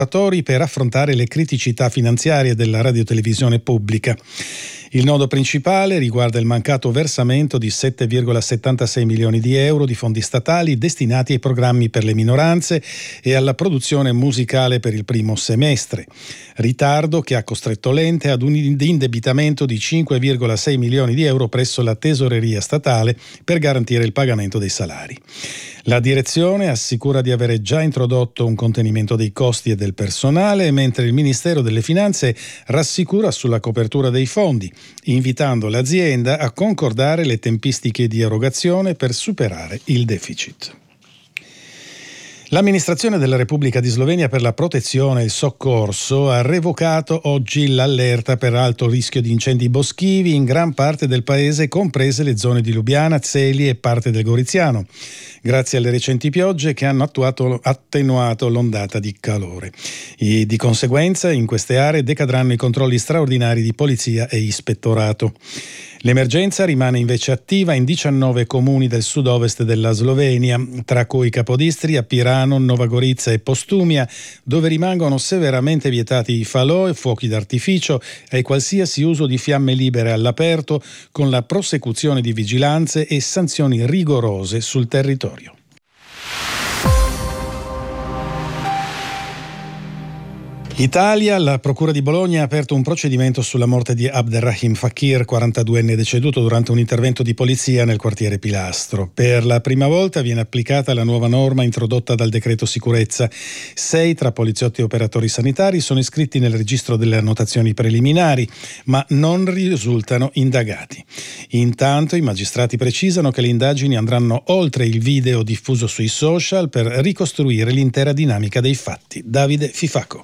per affrontare le criticità finanziarie della radiotelevisione pubblica. Il nodo principale riguarda il mancato versamento di 7,76 milioni di euro di fondi statali destinati ai programmi per le minoranze e alla produzione musicale per il primo semestre. Ritardo che ha costretto l'ente ad un indebitamento di 5,6 milioni di euro presso la tesoreria statale per garantire il pagamento dei salari. La direzione assicura di avere già introdotto un contenimento dei costi e del personale, mentre il Ministero delle Finanze rassicura sulla copertura dei fondi, invitando l'azienda a concordare le tempistiche di erogazione per superare il deficit. L'amministrazione della Repubblica di Slovenia per la protezione e il soccorso ha revocato oggi l'allerta per alto rischio di incendi boschivi in gran parte del paese, comprese le zone di Lubiana, Zeli e parte del Goriziano, grazie alle recenti piogge che hanno attenuato l'ondata di calore. Di conseguenza, in queste aree decadranno i controlli straordinari di polizia e ispettorato. L'emergenza rimane invece attiva in 19 comuni del sud-ovest della Slovenia, tra cui Capodistria, Pirano, Nova Gorica e Postumia, dove rimangono severamente vietati i falò e fuochi d'artificio e qualsiasi uso di fiamme libere all'aperto, con la prosecuzione di vigilanze e sanzioni rigorose sul territorio. Italia, la Procura di Bologna ha aperto un procedimento sulla morte di Abderrahim Fakir, 42enne deceduto durante un intervento di polizia nel quartiere Pilastro. Per la prima volta viene applicata la nuova norma introdotta dal decreto sicurezza. 6 tra poliziotti e operatori sanitari sono iscritti nel registro delle annotazioni preliminari, ma non risultano indagati. Intanto i magistrati precisano che le indagini andranno oltre il video diffuso sui social per ricostruire l'intera dinamica dei fatti. Davide Fifaco.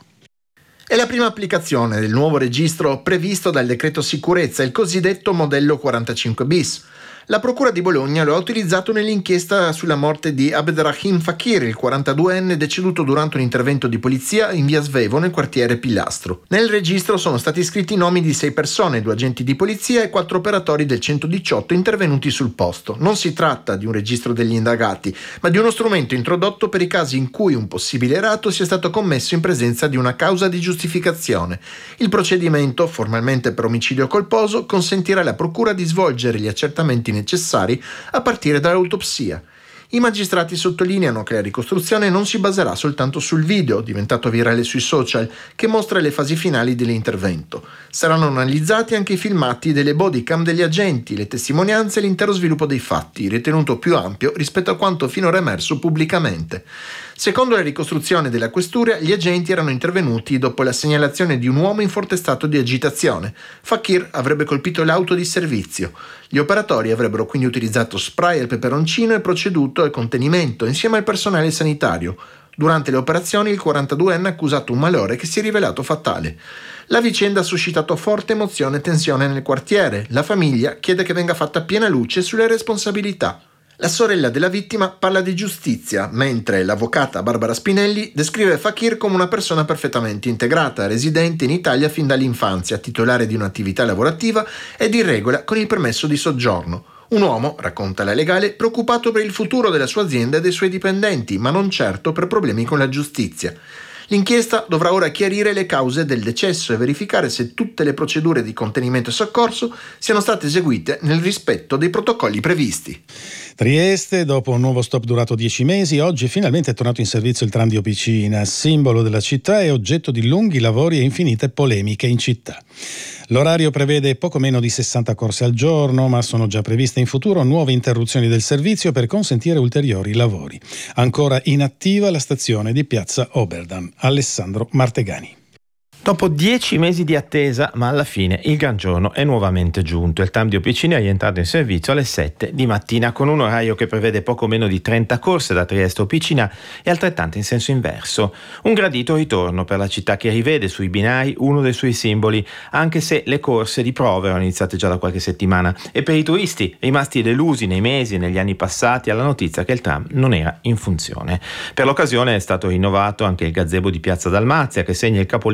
È la prima applicazione del nuovo registro previsto dal decreto sicurezza, il cosiddetto modello 45 bis. La Procura di Bologna lo ha utilizzato nell'inchiesta sulla morte di Abderrahim Fakir, il 42enne deceduto durante un intervento di polizia in via Svevo nel quartiere Pilastro. Nel registro sono stati iscritti i nomi di 6 persone, 2 agenti di polizia e 4 operatori del 118 intervenuti sul posto. Non si tratta di un registro degli indagati, ma di uno strumento introdotto per i casi in cui un possibile reato sia stato commesso in presenza di una causa di giustificazione. Il procedimento, formalmente per omicidio colposo, consentirà alla Procura di svolgere gli accertamenti necessari a partire dall'autopsia. I magistrati sottolineano che la ricostruzione non si baserà soltanto sul video, diventato virale sui social, che mostra le fasi finali dell'intervento. Saranno analizzati anche i filmati delle bodycam degli agenti, le testimonianze e l'intero sviluppo dei fatti, ritenuto più ampio rispetto a quanto finora emerso pubblicamente. Secondo la ricostruzione della questura, gli agenti erano intervenuti dopo la segnalazione di un uomo in forte stato di agitazione. Fakir avrebbe colpito l'auto di servizio. Gli operatori avrebbero quindi utilizzato spray al peperoncino e proceduto al contenimento insieme al personale sanitario. Durante le operazioni il 42enne ha accusato un malore che si è rivelato fatale. La vicenda ha suscitato forte emozione e tensione nel quartiere. La famiglia chiede che venga fatta piena luce sulle responsabilità. La sorella della vittima parla di giustizia, mentre l'avvocata Barbara Spinelli descrive Fakir come una persona perfettamente integrata, residente in Italia fin dall'infanzia, titolare di un'attività lavorativa ed in regola con il permesso di soggiorno. Un uomo, racconta la legale, preoccupato per il futuro della sua azienda e dei suoi dipendenti, ma non certo per problemi con la giustizia. L'inchiesta dovrà ora chiarire le cause del decesso e verificare se tutte le procedure di contenimento e soccorso siano state eseguite nel rispetto dei protocolli previsti. Trieste, dopo un nuovo stop durato 10 mesi, oggi finalmente è tornato in servizio il tram di Opicina, simbolo della città e oggetto di lunghi lavori e infinite polemiche in città. L'orario prevede poco meno di 60 corse al giorno, ma sono già previste in futuro nuove interruzioni del servizio per consentire ulteriori lavori. Ancora inattiva la stazione di Piazza Oberdan. Alessandro Martegani. Dopo 10 mesi di attesa, ma alla fine il gran giorno è nuovamente giunto. Il tram di Opicina è rientrato in servizio alle 7 di mattina con un orario che prevede poco meno di 30 corse da Trieste a Opicina e altrettante in senso inverso. Un gradito ritorno per la città che rivede sui binari uno dei suoi simboli, anche se le corse di prova erano iniziate già da qualche settimana, e per i turisti rimasti delusi nei mesi e negli anni passati alla notizia che il tram non era in funzione. Per l'occasione è stato rinnovato anche il gazebo di Piazza Dalmazia, che segna il capolinea provvisorio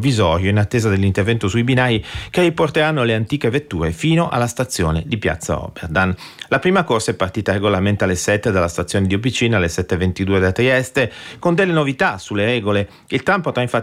provvisorio in attesa dell'intervento sui binari che riporteranno le antiche vetture fino alla stazione di Piazza Oberdan. La prima corsa è partita regolarmente alle 7 dalla stazione di Opicina, alle 7:22 da Trieste, con delle novità sulle regole. Il tram potrà infatti